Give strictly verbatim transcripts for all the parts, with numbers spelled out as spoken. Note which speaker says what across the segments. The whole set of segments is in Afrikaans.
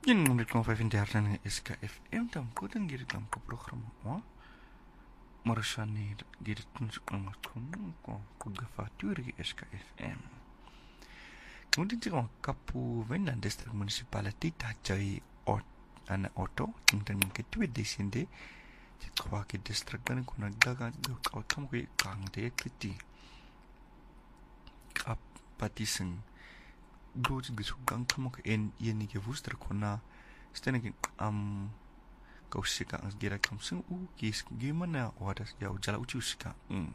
Speaker 1: honderd komma vyfendertig S K F M dan koding hierdie klanke program maar maar syan nie dit ons kan kom kom gefaturi S K F M. Kemudian juga Kapu Wendland District Municipality tajai ot ana auto kemudian ke tweet di sini dit kwake district dan kuna gaga auto ke kang de kriti kap patiseng dood gesugang kamo ke en enige wuster kuna stenig am kausika ang gira kamseng u kis gimana wadas jau jala uchuska mm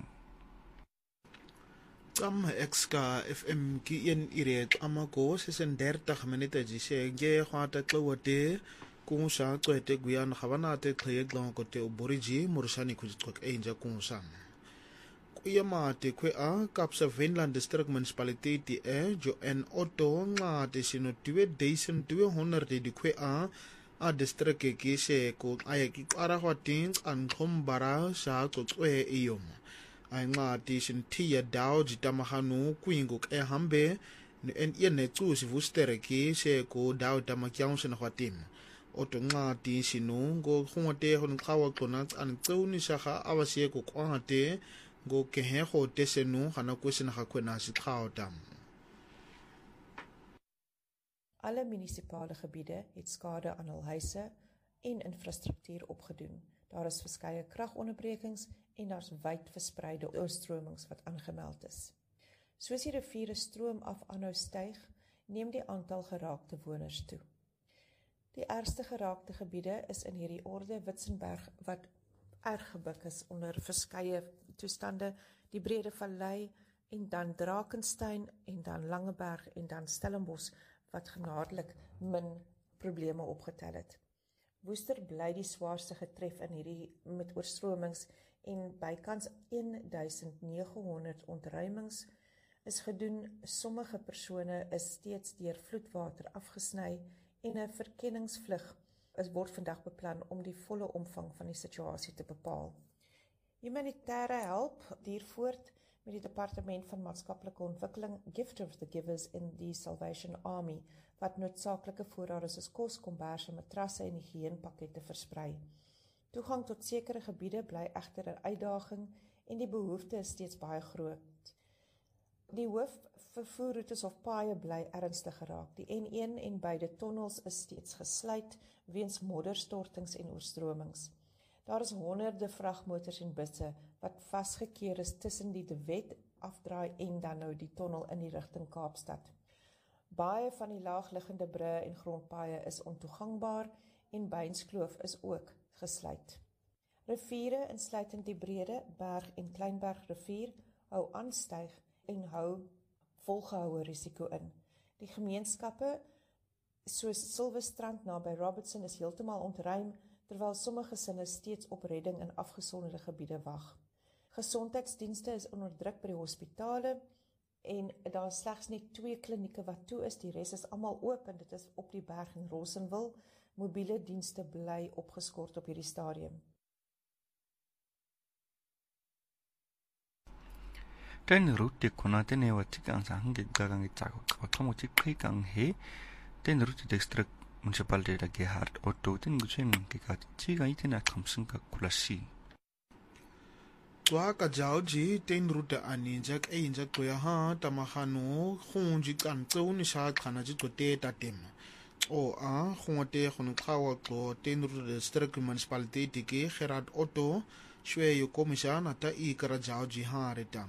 Speaker 2: Kam X K F M ki een ire amago sesendertig minute jise ge khwata tlowote kunsa tswete guyan khabana te khye glong ko te oboriji mursani khujitsok enja kunsa kuyama te kwe a Kapsa Wendland District Municipality e jo en auto nga te sino tweehonderd di kwe a a district ke se ko ayaki ara hwating an khombara sa tsotswe iyom ay nga tishin tiya daw jitamahanu kuingo ke hambe ni en yene tsu si vustere ki se ko daw tamakyang sina khwatim oto nga tishinu go khongote hon khawa klona an tsuni sakha awase ko kwate go kehe ho tesenu hana kwesina khakwena si khawtam.
Speaker 3: Alle munisipale gebiede het skade aan hul huise en infrastruktuur opgedoen. Daar is verskeie kragonderbrekings en daar's wyd verspreide oorstromings wat aangemeld is. Soos die riviere stroom af aanhou styg, neem die aantal geraakte woners toe. Die ergste geraakte gebiede is in hierdie orde Witzenberg wat erg gebuk is onder verskeie toestande, die Brede Vallei en dan Drakensberg en dan Langeberg en dan Stellenbosch wat genadelik min probleme opgetel het. Woester bly die swaarste getref in hierdie met oorstromings en bykans duisend nege honderd ontruimings is gedoen. Sommige persone is steeds deur vloedwater afgesny en 'n verkenningsvlug is word vandag beplan om die volle omvang van die situasie te bepaal. Humanitêre hulp duur voort met die Departement van Maatskaplike Ontwikkeling, Gift of the Givers in die Salvation Army, wat noodsaaklike voorrade soos kos, komberse, matrasse en higiënepakkette versprei. Toegang tot sekere gebiede bly egter 'n uitdaging en die behoefte is steeds baie groot. Die hoofvervoerroetes of paaie bly ernstig geraak. Die N een en beide tonnels is steeds gesluit weens modderstortings en oorstromings. Daar is honderde vragmotors en busse wat vasgekeer is tussen die De Wet afdraai en dan nou die tonnel in die rigting Kaapstad. Baie van die laagliggende brûe en grondpaaie is ontoegangbaar en Beinskloof is ook gesluit. Riviere insluitend die Brede, Berg en Kleinberg rivier hou aanstyg en hou volgehoue risiko in. Die gemeenskappe soos Silverstrand naby Robertson is heeltemal ontruim, terwyl sommige gesinne steeds op redding in afgesonderde gebiede wag. Gesondheidsdienste is onder druk by die hospitale en daar is slegs net twee klinieke wat toe is, die res is almal oop en dit is op die berg in Rosenwil. Mobiele dienste bly opgeskort op hierdie stadium.
Speaker 1: Den route konate ne watikan sa hange gagang itako kamu tikkai kang he den route district municipality da Gerhard Otto den guchen ke ka chiga itena kamsung ka kulasi
Speaker 2: Twa ka jauji ten route aninjak e injak to ya ha tamahanu khunji kan tsuni sha khana ji tote tatem o a khonte khon khawa to ten route district municipality ke Gerhard Otto shwe yo komishana ta i kara jauji ha retam.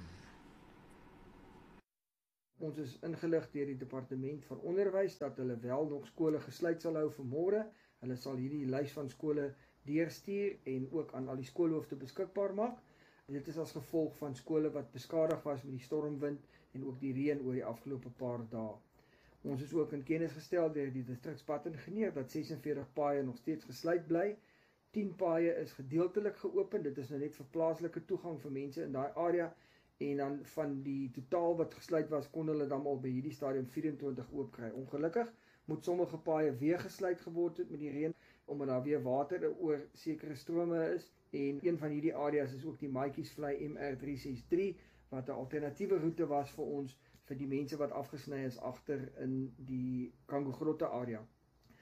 Speaker 4: Ons is ingelig deur die departement van onderwys dat hulle wel nog skole gesluit sal hou vir môre. Hulle sal hierdie lys van skole deurstuur en ook aan al die skoolhoofde beskikbaar maak. En dit is as gevolg van skole wat beskadig was met die stormwind en ook die reën oor die afgelope paar dae. Ons is ook in kennis gestel deur die distrikspadingenieur dat ses en veertig paaie nog steeds gesluit bly. tien paaie is gedeeltelik geopen. Dit is nou net vir plaaslike toegang vir mense in daai area. En dan van die totaal wat gesluit was, kon hulle dan al by hierdie stadium vyf-en-twintig oop kry. Ongelukkig moet sommige paaie weer gesluit geword het met die reën, omdat daar weer water oor sekere strome is. En een van hierdie areas is ook die Maatjiesvlei M R drie ses drie, wat 'n alternatiewe roete was vir ons, vir die mense wat afgesny is agter in die Kangogrotte area.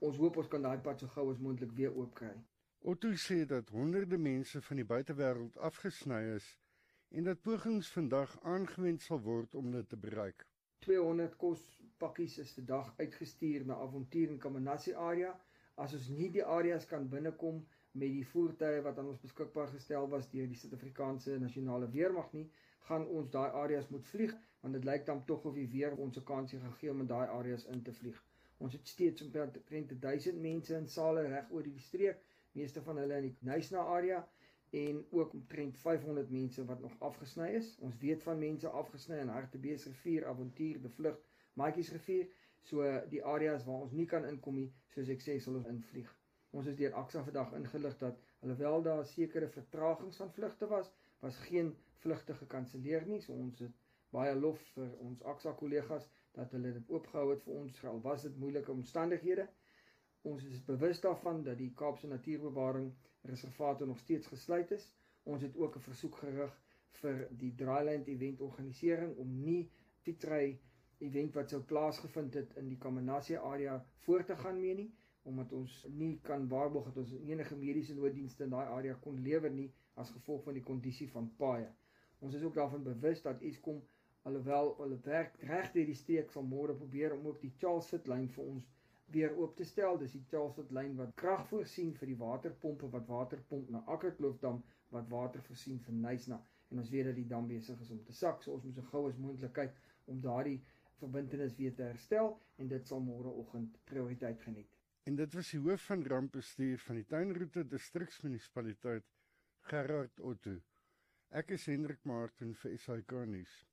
Speaker 4: ons hoop ons kan daai pad so gou as moontlik weer oop kry.
Speaker 5: Otto sê dat honderde mense van die buitewêreld afgesny is en dat pogings vandag aangewend sal word om dit te bereik.
Speaker 4: tweehonderd kospakkies is vandag uitgestuur na Avontuur en Kamanassie area. As ons nie die areas kan binnekom met die voertuie wat aan ons beskikbaar gestel was deur die Suid-Afrikaanse Nasionale Weermag nie, gaan ons daai areas moet vlieg, want dit lyk dan tog of die weer ons 'n kansie gaan gee om in daai areas in te vlieg. Ons het steeds omtrent duisend mense in sale reg oor die streek, meeste van hulle in die Knysna area en ook omtrent vyfhonderd mense wat nog afgesny is. Ons weet van mense afgesny in Hartbeesrivier, Avontuur, De Vlug, Maatjiesrivier, so die areas waar ons nie kan inkom nie, soos ek sê, sal ons invlieg. Ons is deur A X A vandag ingelig dat alhoewel daar sekere vertragings van vlugte was, was geen vlugte gekanselleer nie, so ons het baie lof vir ons A X A kollegas dat hulle dit oopgehou het vir ons, al was dit moeilike omstandighede. Ons is bewus daarvan dat die Kaapse Natuurbewaring reservate nog steeds gesluit is. Ons het ook 'n versoek gerig vir die Dryland event organisering om nie fietsry event wat sou plaasgevind het in die Kamanassie area voort te gaan mee nie, omdat ons nie kan waarborg dat ons enige mediese nooddienste in daai area kon lewer nie as gevolg van die kondisie van paaie. Ons is ook daarvan bewus dat Eskom, alhoewel hulle werk reg deur die streek, sal môre probeer om ook die Charlesfort lyn vir ons weer oop te stel. Dis die Charlesfort lyn wat krag voorsien vir die waterpompe wat waterpomp na Akkerkloofdam wat water voorsien vir Knysna. En ons weet dat die dam besig is om te sak, so ons moet so gou as moontlik kyk om daardie verbintenis weer te herstel en dit sal môreoggend prioriteit geniet.
Speaker 5: En dit was die hoof van rampbestuur van die Tuinroete Distriksmunisipaliteit, Gerard Otto. Ek is Hendrik Martin vir S A K nuus.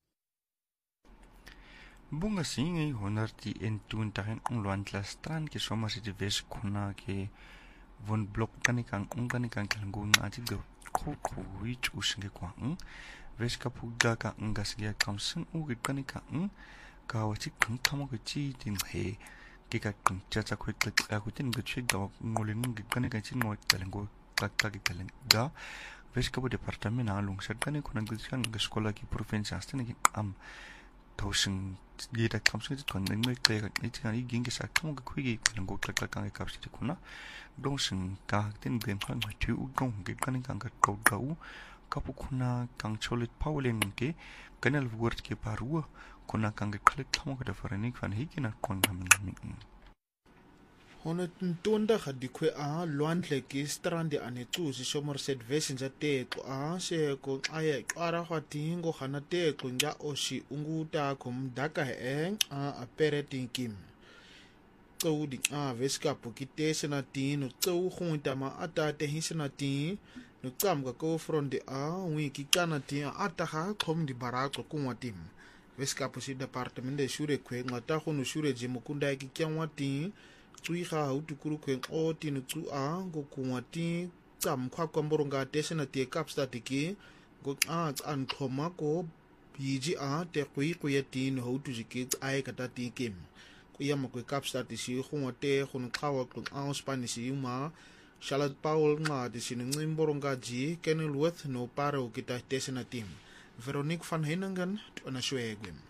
Speaker 1: Bunga singi honderd en twintig en onluantla strand ke soma si ves kuna ke von blok kanikang unganikang kalangung ati do ko ko wich usinge kwang ves kapuga ka ngasgia kamsung ugit kanikang ka wati kang kamo ke chi tin he ke ka kang chacha ko tlak akutin go chek da ngolin ngi kanika chin mo talengo tlak tlak talen da ves kapu departamento alung sartani kuna gudkan skola ki provinsi astane ki am 도신 리다 감성이 건 능력대가 이제가 이긴 게 사통 그 크게 그런 거 딱딱하게 값이 됐구나. 동신 가학된 뱀판 같이 우동 게 가는 강가 거가우 카푸쿠나 강철릿 파울린 게 그날 워드 게 바로 코나 강가 클릭 타모가 되버니 van 히기나 kongamin.
Speaker 2: honderdtwintig het die kwe a lwandle strande ane tsusi Somerset Messenger teko a se ko aya ara khatingo khana teko nja oshi unguta kumdaka he a aperating kim tso di a veskapo kitese na tin tso khunta ma atate hisna tin no tsamga ko from the a wiki kana tin ata ha khom di barako kunwatim veskapo si department de shure kwe ngata khunu shure jimukunda ki kyanwatin tsui ga hautukuru kwen o tinu tsu a go kuwati tsam khwa kwamboronga tesena te Kapstad ki go a an thoma ko biji a te khui ku ya tin hautu jiki ai kata ti kim ku ya mo ku Kapstad si khungote khun khawa ku a Spanish yuma Charlotte Paul nga de sin ngimboronga ji Kenilworth no paro kita tesena team Veronique van Henningen ona swegwem.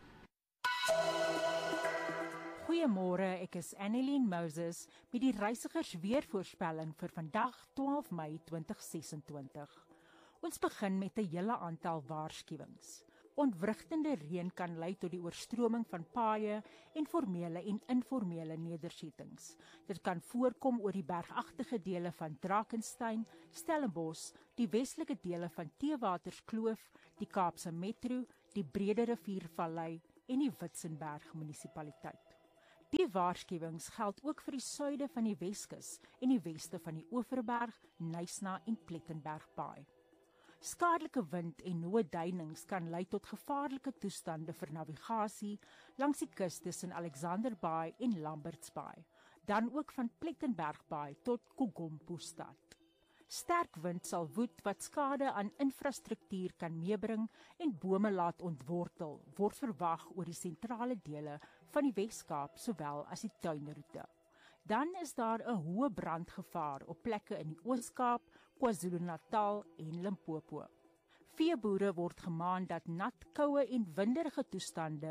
Speaker 6: Goeiemôre, ek is Annelien Moses met die reisigersweervoorspelling vir vandag twaalf Mei twintig sesentwintig. Ons begin met 'n hele aantal waarskuwings. Ontwrigtende reën kan lei tot die oorstroming van paaie en formele en informele nedersettings. Dit kan voorkom oor die bergagtige dele van Drakensberg, Stellenbosch, die westelike dele van Theewaterskloof, die Kaapse Metro, die Breede Riviervallei en die Witzenberg munisipaliteit. Die waarskuwings geld ook vir die suide van die Weskus en die weste van die Oeverberg, Knysna en Plettenbergpaai. Skadelike wind en hoë duinings kan lei tot gevaarlike toestande vir navigasie langs die kus tussen Alexanderbaai en Lambertsbaai, dan ook van Plettenbergbaai tot Kogompostad. Sterk wind sal woed wat skade aan infrastruktuur kan meebring en bome laat ontwortel, word verwag oor die sentrale dele van die Weskaap sowel as die Tuinroete. Dan is daar 'n hoë brandgevaar op plekke in die Oos-Kaap, KwaZulu-Natal en Limpopo. Veeboere word gemaan dat nat, koue en winderige toestande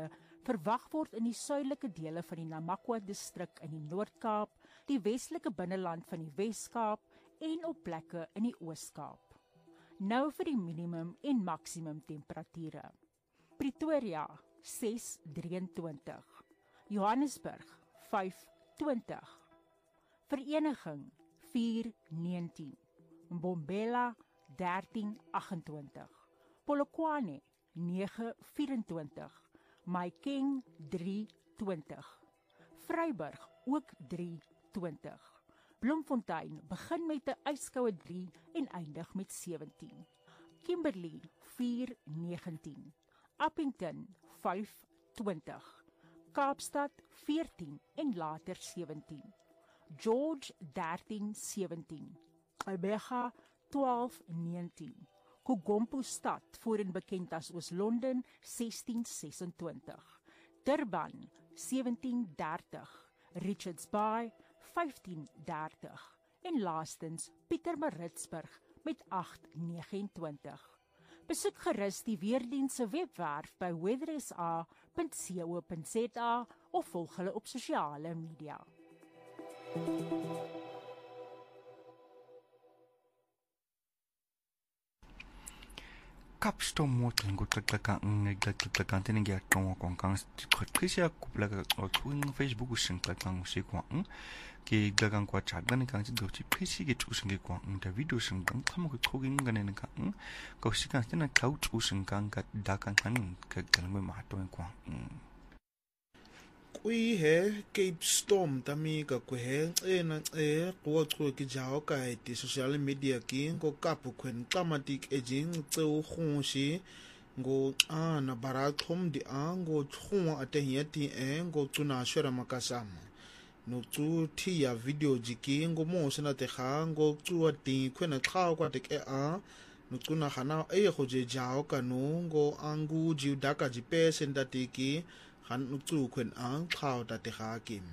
Speaker 6: verwag word in die suidelike dele van die Namakwa distrik in die Noord-Kaap, die westelike binneland van die Wes-Kaap en op plekke in die Oos-Kaap. Nou vir die minimum en maksimum temperature. Pretoria ses drieëntwintig, Johannesburg vyf twintig, Vereniging vier negentien, Mbombela dertien agentwintig, Polokwane nege vyerentwintig, Mahikeng drie twintig, Vryburg ook drie twintig, Bloemfontein begin met 'n yskoue drie en eindig met sewentien, Kimberley vier negentien, Appington vyf twintig, Kaapstad veertien en later sewentien, George dertien sewentien, Gqeberha twaalf negentien, Kugompo stad, voorheen bekend as Oos-London sestien sesentwintig, Durban sewentien dertig, Richards Bay vyftien dertig en laastens Pietermaritzburg met agt negenentwintig. Besoek gerus die weerdiens se webwerf by weather s a punt co punt za of volg hulle op sosiale media.
Speaker 1: Kapsto motleng go tlaka ng tlaka tene ga tong kong kang khisia kupla ga twing Facebook sing tlaka ng si kwang ke gagang kwa chagani kang do chi phisi ge chu sing ge kwang da video sing kang tham go thogin ga ne kang ko si kang tena cloud chu sing kang ga da kang kang ka galngwe ma to kwang
Speaker 2: Kui he Cape Storm tami ka ku he ena e go tlo ki jao ka ti social media ki go kapu kwen dramatic aging tseu khonshi go ana barathom di ango tkhwa atehiyati e go tsuna shwera makasama no tsu thi ya video jiki go mo sena te kha go tsu ati khwena kha kwa te ke a no tsuna khana e go je jao ka no go angu ji daka ji pe senda te ki gaan ook toe kwen aan gehou dat die hakim.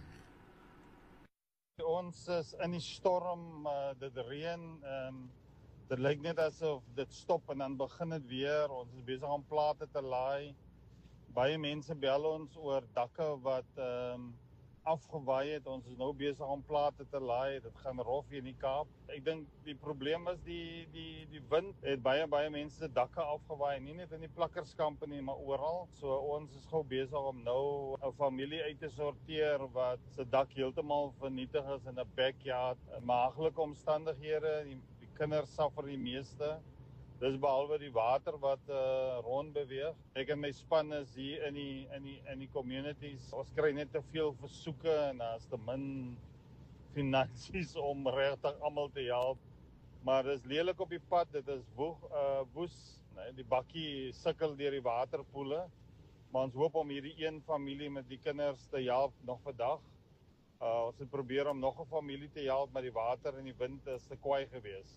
Speaker 7: Ons is in die storm, uh, dit reën, um, dit lyk net asof dit stop en dan begin dit weer. Ons is besig om plate te laai. Baie mense bel ons oor dakke wat um, afgewaai het. Ons is nou besig om plate te laai. Dit gaan rof hier in die Kaap. Ek dink die probleem is die die die wind het baie baie mense se dakke afgewaai, nie net in die plakkerskampe nie, maar oral. So ons is gou besig om nou 'n familie uit te sorteer wat se dak heeltemal vernietig is in 'n backyard. Maaglike omstandighede, die, die kinders suffer die meeste. Dis behalwe die water wat uh, rond beweeg. Ek en my span is hier in die in die in die communities. Ons kry net te veel versoeke en daar's te min finansies om regtig almal te help. Maar dis lelik op die pad. Dit is woeg, uh, woes, nee, die bakkie sukkel deur die waterpoele. Maar ons hoop om hierdie een familie met die kinders te help nog vandag. Uh, ons het probeer om nog 'n familie te help, maar die water en die wind is te kwaai geweest.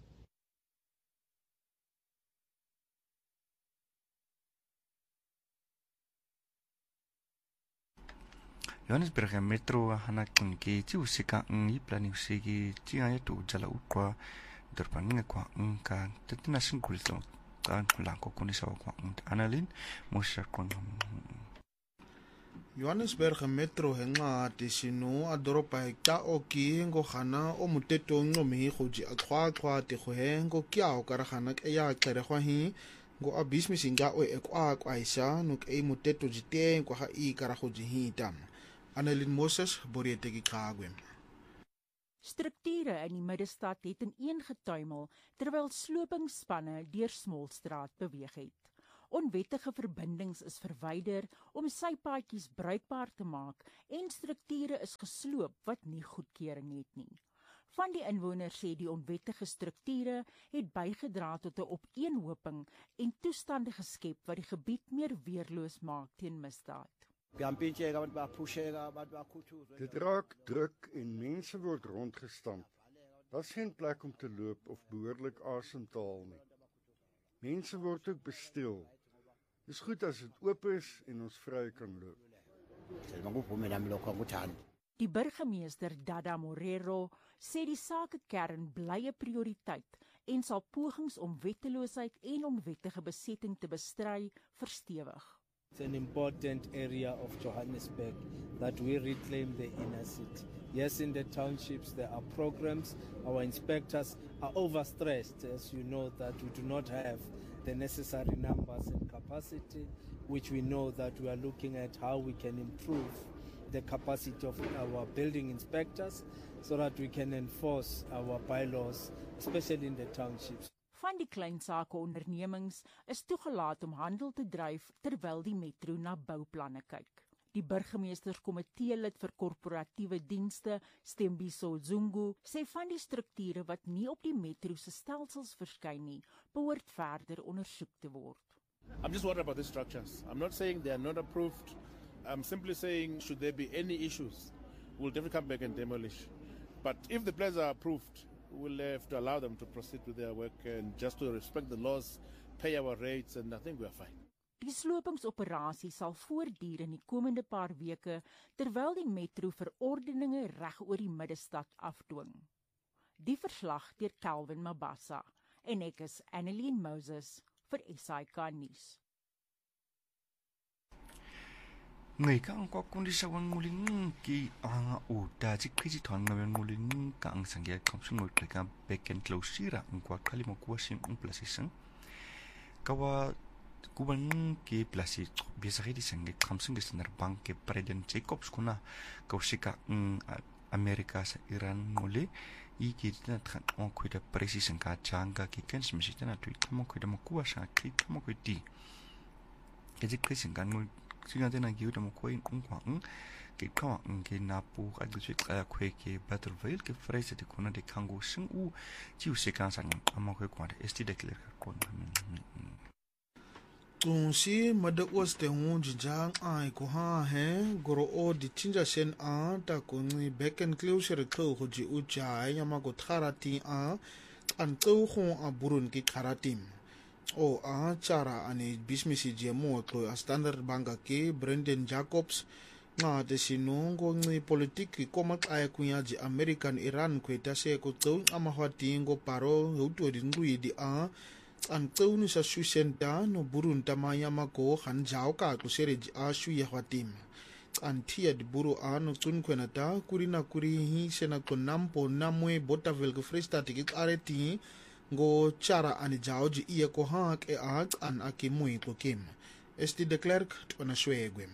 Speaker 1: Johannesburg metro hana kunki ti usika ngi plani usiki ti ayo tu jala ukwa derpaninga kwa nka tetina singulito kan kulanko kunisa kwa analin mosha kwa
Speaker 2: Johannesburg metro henga tisino adoropa ka oki ngo khana o muteto ngomi goji akhwa khwa te go hengo kyao kara khana ke ya tlere khwa hi ngo abismisi nga o ekwa kwa isa no ke muteto jite kwa ha I kara goji hitam Annelien Moses Borieteki Kagwe.
Speaker 6: Strukture in die middestad het ineengetuimel terwyl slopingsspanne deur Smolstraat beweeg het. Onwettige verbindings is verwyder om sypaadjies bruikbaar te maak en strukture is gesloop wat nie goedkeuring het nie. Van die inwoners sê die onwettige strukture het bygedra tot 'n opeenhoping en toestande geskep wat die gebied meer weerloos maak teen misdaad.
Speaker 5: Dit raak druk en mense word rondgestamp. Daar's geen plek om te loop of behoorlik asem te haal nie. Mense word ook bestil. Dis goed as dit oop is en ons vry kan loop.
Speaker 6: Die burgemeester Dada Morero sê die sakekern bly 'n prioriteit en sal pogings om wetteloosheid en onwettige besetting te bestry verstewig.
Speaker 8: It's an important area of Johannesburg that we reclaim the inner city. Yes, in the townships there are programs. Our inspectors are overstressed, as you know, that we do not have the necessary numbers and capacity, which we know that we are looking at how we can improve the capacity of our building inspectors so that we can enforce our bylaws, especially in the townships.
Speaker 6: Van die klein sake ondernemings is toegelaat om handel te dryf terwyl die metro na bouplanne kyk. Die burgemeesterskomitee lid vir korporatiewe dienste, Stembiso Zungu, sê van die strukture wat nie op die metro se stelsels verskyn nie, behoort verder ondersoek te word.
Speaker 9: I'm just worried about the structures. I'm not saying they are not approved. I'm simply saying, should there be any issues, we'll definitely come back and demolish. But if the plans are approved, we'll have to allow them to proceed with their work and just to respect the laws, pay our rates, and I think we are fine.
Speaker 6: Die slopingsoperasie sal voortduur in die komende paar weke, terwyl die metro verordeninge reg oor die middestad afdwing. Die verslag deur Calvin Mabasa en ek is Annelien Moses vir S I K nuus.
Speaker 1: Ngai kang kwa kundi sa wan nguling ki anga o ta ji kiji thon ngawen nguling ka ang sangya kamsung ngoi ka back and close sira ang kwa kali mo kwa sim un plasisang kawa kuban ki plasi biasa di sangya kamsung gesenar bank ke President Jacobs kuna kausika ng Amerika sa Iran nguli i ki na than on kuida presisang ka changa ki kens misita na tu kamo kuida mo kwa sa ki kamo kuidi kaji krising kan ngoi Sina tena giu da mo koin kung kwang ke kwa ng ke napu ka du chik ka kwe ke Battlefield ke phrase de kona de kango sing u jiu se kan sang amo kwe kwa de esti declare kon
Speaker 2: Tung si mada was te hon jinjang ai ko ha he goro o di chinja sen a ta ko ni back and closure ko ko ji u ja ya ma go tharati a an to ho a burun ki tharatim O a cara ani bismisi jemo to a standard banka ke Brendan Jacobs nga te sinongo ngi politiki koma kaya kunya ji American Iran kweta se ko to amahwati ngo paro huto di ngui di a an to ni sa susenta no burun tamaya mako han jao ka to sere ji a shu ya hwatim an tia di buru a no tun kwenata kurina kuri hi sena ko nampo namwe Botaville ko Freestyle ki areti ngo cara ani jaoji iya ko ha ke a an akimui ko kim is die de klerk tona swegwem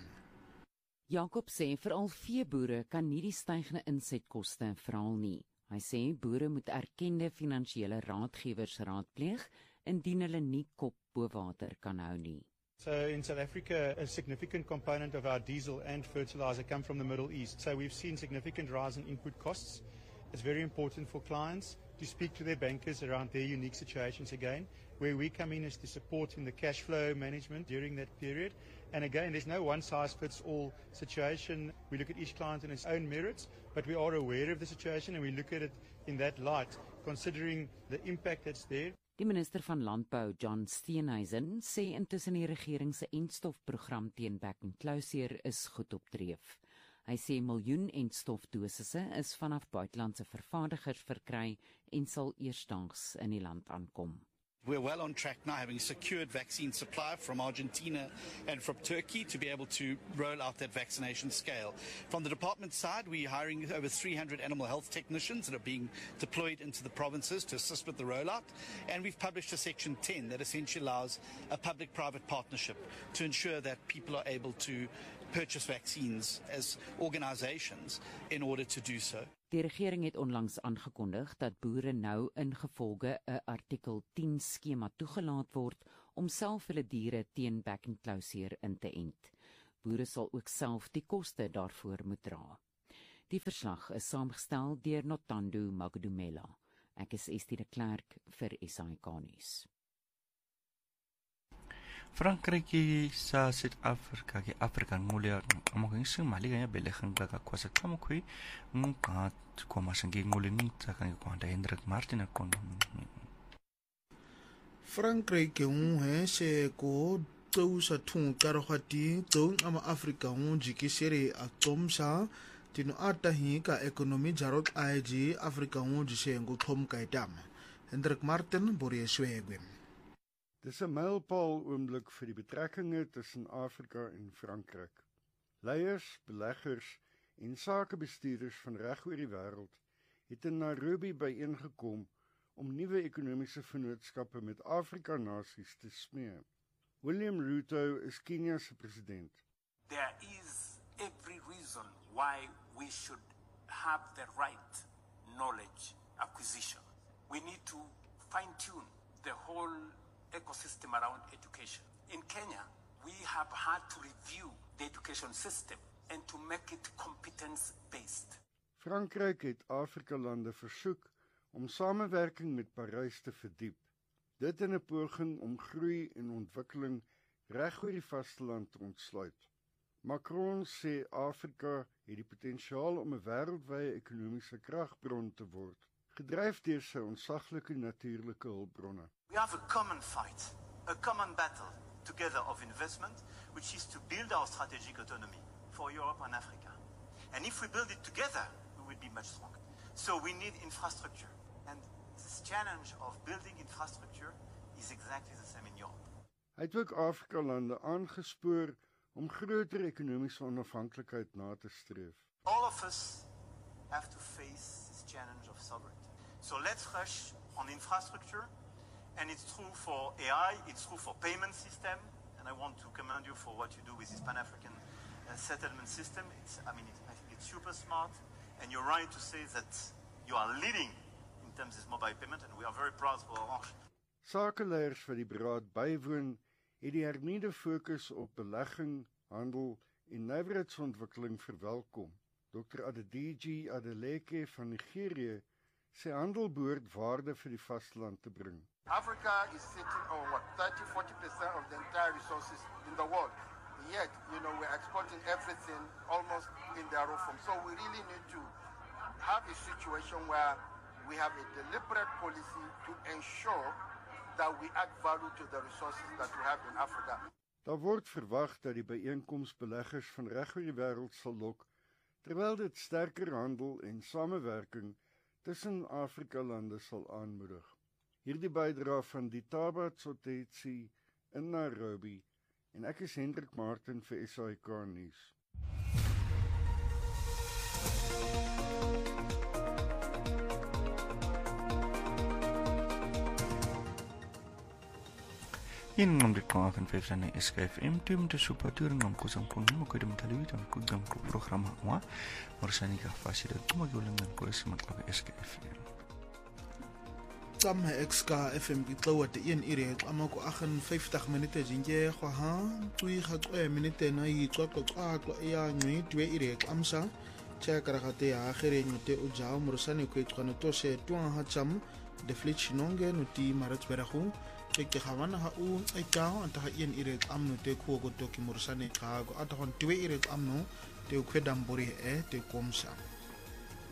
Speaker 10: Jacob sê veral veeboere kan nie die stygende insetkoste verhaal nie. Hy sê boere moet erkende finansiële raadgewers raadpleeg indien hulle nie kop bo water kan hou nie.
Speaker 11: So in South Africa, a significant component of our diesel and fertilizer come from the Middle East. So we've seen significant rise in input costs. It's very important for clients to speak to their bankers around their unique situations again. Where we come in is to support in the cash flow management during that period. And again, there's no one-size-fits-all situation. We look at each client on its own merits, but we are aware of the situation and we look at it in that light, considering the impact that's there.
Speaker 10: Die minister van Landbou, John Steenhuisen, sê intussen die regering se entstofprogram teen bekkenklouseer is goed op dreef. Hy sê miljoen entstofdosisse is vanaf buitelandse vervaardigers verkry en sal eersdaags in die land aankom.
Speaker 12: We're well on track now, having secured vaccine supply from Argentina and from Turkey to be able to roll out that vaccination scale. From the department side, we're hiring over three hundred animal health technicians that are being deployed into the provinces to assist with the rollout. And we've published a Section ten that essentially allows a public-private partnership to ensure that people are able to purchase vaccines as organizations in order to do so.
Speaker 10: Die regering het onlangs aangekondig dat boere nou ingevolge 'n artikel tien skema toegelaat word om self hulle diere teen bekkenklouseer in te ent. Boere sal ook self die koste daarvoor moet dra. Die verslag is saamgestel deur Nothando Magdumela. Ek is Estie de Klerk vir S I K nuus.
Speaker 1: Frankryk sa Suid-Afrika ki Afrika ngulia among sing mali ganya belegang ka kwasa kamo kui ngka ko masangi nguli ngta kan ko anda Hendrik Martin kon
Speaker 2: Frankryk ke un he se ko to sa thung karhati to ama Afrika un jiki sere a tomsa tino ata hi ka economy jarot I G Afrika un jise ngo thom ka itam Hendrik Martin borie swegwem
Speaker 5: Dis 'n mylpaal oomblik vir die betrekkinge tussen Afrika en Frankryk. Leiers, beleggers en sakebestuurders van reg oor die wêreld het in Nairobi byeengekom om nuwe ekonomiese vennootskappe met Afrika-nasies te smee. William Ruto is Kenia se president.
Speaker 13: There is every reason why we should have the right knowledge acquisition. We need to fine-tune the whole ecosystem around education. In Kenya, we have had to review the education system and to make it competence-based.
Speaker 5: Frankryk het Afrika-lande versoek om samewerking met Parys te verdiep. Dit in 'n poging om groei en ontwikkeling reg oor die vasteland te ontsluit. Macron sê Afrika het die potensiaal om 'n wêreldwye ekonomiese kragbron te word, gedryf deur sy ontsaglike natuurlike hulpbronne.
Speaker 14: We have a common fight, a common battle together of investment, which is to build our strategic autonomy for Europe and Africa. And if we build it together, we will be much stronger. So we need infrastructure. And this challenge of building infrastructure is exactly the same in Europe.
Speaker 5: Hy het ook Afrika-lande aangespoor om groter ekonomiese onafhanklikheid na te streef.
Speaker 14: All of us have to face this challenge of sovereignty. So let's rush on infrastructure, and it's true for A I, it's true for payment system, and I want to commend you for what you do with this Pan-African uh, settlement system. It's, I mean, it, I think it's super smart, and you're right to say that you are leading in terms of mobile payment, and we are very proud for Orange.
Speaker 5: Sakeleiers wat die beraad bywoon, het die hernieuwde fokus op belegging, handel en nywerheidsontwikkeling verwelkom. Dokter Adedeji Adeleke van Nigerië sê handel behoort waarde vir die vasteland te bring.
Speaker 15: Africa is sitting on what, thirty to forty percent of the entire resources in the world. Yet, you know, we're exporting everything almost in their own form. So we really need to have a situation where we have a deliberate policy to ensure that we add value to the resources that we have in Africa.
Speaker 5: Daar word verwag dat die byeenkoms beleggers van reg oor die wêreld sal lok, terwyl dit sterker handel en samewerking tussen Afrika-lande sal aanmoedig. Hierdie bydra van die Taba Tsotetsi in Nairobi en ek is Hendrik Martin vir S A I K nuus.
Speaker 1: In om dit kwaad en vijf zijn S K F M, toen de superturing om kusang punten, maar kun je met taluit en kun je met programma wa, maar zijn niet afvast dat toen ik jullie met kus met op S K F M.
Speaker 2: Sam X K F M kitlawa te in ire ama ko vyftig minute jinje kwa ha tui ga twa minute na yi twa twa twa ya nyi twe ire amsa cha karagate ya khere nyote o jao murusani ko itwana to se twa ha cham de flitch nonge no ti marat berahu ke ke khawana ha u aitao anta ha in ire amno te ko go to ki murusani ka go ata hon twe ire amno te kwedam bori e te komsa.